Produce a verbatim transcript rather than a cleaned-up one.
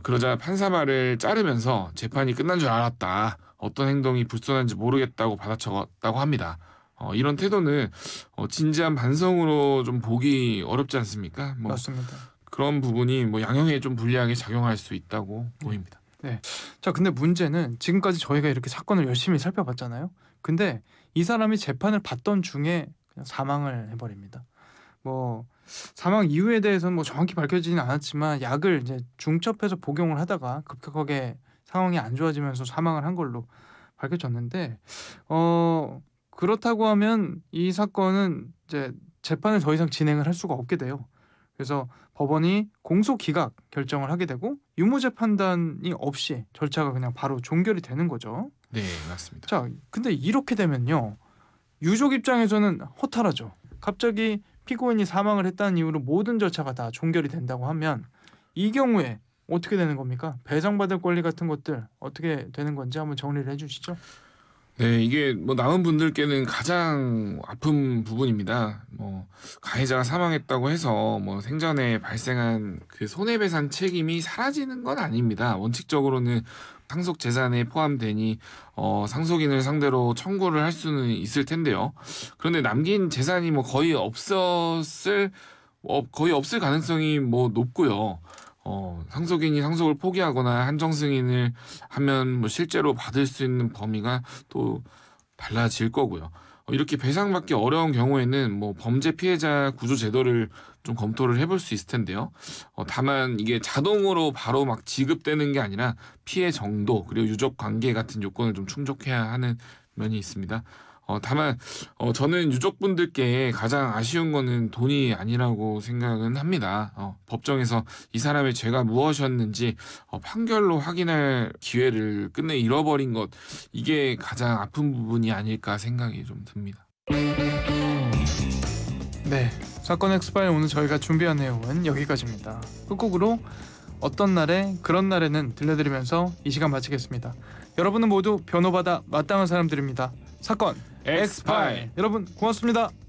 그러자 판사 말을 자르면서 재판이 끝난 줄 알았다. 어떤 행동이 불손한지 모르겠다고 받아 적었다고 합니다. 어, 이런 태도는 어, 진지한 반성으로 좀 보기 어렵지 않습니까? 뭐 맞습니다. 그런 부분이 뭐 양형에 좀 불리하게 작용할 수 있다고 네. 보입니다. 네. 자, 근데 문제는 지금까지 저희가 이렇게 사건을 열심히 살펴봤잖아요. 근데 이 사람이 재판을 받던 중에 그냥 사망을 해버립니다. 뭐 사망 이유에 대해서는 뭐 정확히 밝혀지진 않았지만 약을 이제 중첩해서 복용을 하다가 급격하게 상황이 안 좋아지면서 사망을 한 걸로 밝혀졌는데, 어 그렇다고 하면 이 사건은 이제 재판을 더 이상 진행을 할 수가 없게 돼요. 그래서 법원이 공소 기각 결정을 하게 되고 유무죄 판단이 없이 절차가 그냥 바로 종결이 되는 거죠. 네, 맞습니다. 자, 근데 이렇게 되면요, 유족 입장에서는 허탈하죠. 갑자기 피고인이 사망을 했다는 이유로 모든 절차가 다 종결이 된다고 하면 이 경우에 어떻게 되는 겁니까? 배상받을 권리 같은 것들 어떻게 되는 건지 한번 정리를 해주시죠. 네, 이게 뭐 남은 분들께는 가장 아픈 부분입니다. 뭐 가해자가 사망했다고 해서 뭐 생전에 발생한 그 손해배상 책임이 사라지는 건 아닙니다. 원칙적으로는 상속 재산에 포함되니 어, 상속인을 상대로 청구를 할 수는 있을 텐데요. 그런데 남긴 재산이 뭐 거의 없었을 어, 거의 없을 가능성이 뭐 높고요. 어, 상속인이 상속을 포기하거나 한정 승인을 하면 뭐 실제로 받을 수 있는 범위가 또 달라질 거고요. 어, 이렇게 배상받기 어려운 경우에는 뭐 범죄 피해자 구조 제도를 좀 검토를 해볼 수 있을 텐데요. 어, 다만 이게 자동으로 바로 막 지급되는 게 아니라 피해 정도 그리고 유족 관계 같은 요건을 좀 충족해야 하는 면이 있습니다. 어, 다만 어, 저는 유족분들께 가장 아쉬운 거는 돈이 아니라고 생각은 합니다. 어, 법정에서 이 사람의 죄가 무엇이었는지 어, 판결로 확인할 기회를 끝내 잃어버린 것, 이게 가장 아픈 부분이 아닐까 생각이 좀 듭니다. 네, 사건 엑스파일 오늘 저희가 준비한 내용은 여기까지입니다. 끝곡으로 어떤 날에 그런 날에는 들려드리면서 이 시간 마치겠습니다. 여러분은 모두 변호받아 마땅한 사람들입니다. 사건 엑스파일. 여러분 고맙습니다.